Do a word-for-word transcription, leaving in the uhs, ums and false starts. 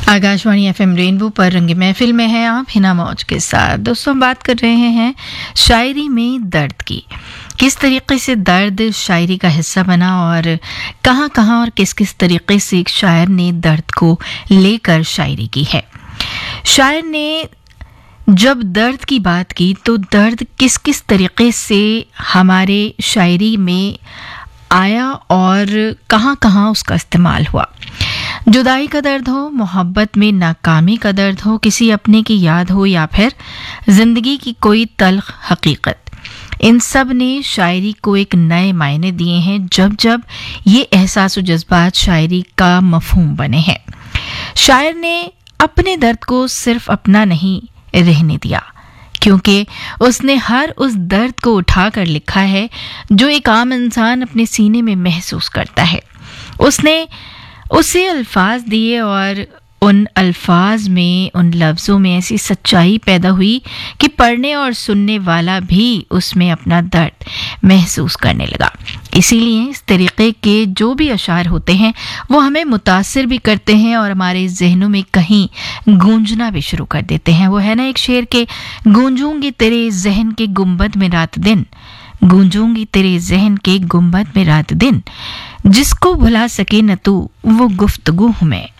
Akashvani FM rainbow पर रंग महफिल में है आप हिना मौज के साथ। दोस्तों, हम बात कर रहे हैं शायरी में दर्द की। किस तरीके से दर्द शायरी का हिस्सा बना और कहाँ कहाँ और किस किस तरीके से एक शायर ने दर्द को लेकर शायरी की है। शायर ने जब दर्द की बात की तो दर्द किस किस तरीके से हमारे शायरी में आया और कहाँ कहाँ उसका इस्तेमाल हुआ। जुदाई का दर्द हो, मोहब्बत में नाकामी का दर्द हो, किसी अपने की याद हो या फिर जिंदगी की कोई तल्ख हकीकत, इन सब ने शायरी को एक नए मायने दिए हैं जब जब ये एहसास व जज्बात शायरी का मफहूम बने हैं। शायर ने अपने दर्द को सिर्फ अपना नहीं रहने दिया, क्योंकि उसने हर उस दर्द को उठा कर लिखा है जो एक आम इंसान अपने सीने में महसूस करता है। उसने उसे अल्फाज दिए और उन अल्फाज में, उन लफ्ज़ों में ऐसी सच्चाई पैदा हुई कि पढ़ने और सुनने वाला भी उसमें अपना दर्द महसूस करने लगा। इसीलिए इस तरीके के जो भी अशार होते हैं वो हमें मुतासिर भी करते हैं और हमारे जहनों में कहीं गूंजना भी शुरू कर देते हैं। वो है ना एक शेर के, गूंजूंगी तेरे जहन के गुंबद में रात दिन, गूंजूंगी तेरे जहन के गुंबद में रात दिन, जिसको भुला सके न तू वो गुफ्तगू हूं मैं।